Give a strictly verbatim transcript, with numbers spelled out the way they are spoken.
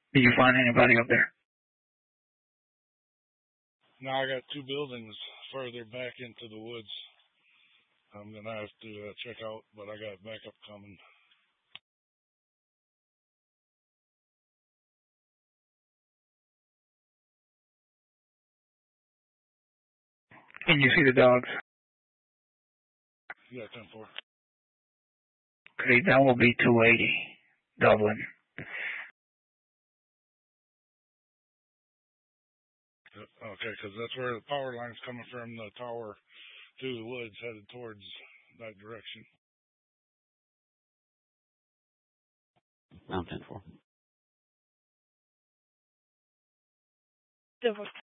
Did you find anybody up there? No, I got two buildings further back into the woods. I'm going to have to uh, check out, but I got backup coming. Can you see the dogs? Yeah, ten four. Okay, that will be two eighty, Dublin. Okay, because that's where the power line's coming from, the tower through the woods, headed towards that direction. I'm ten four. ten four.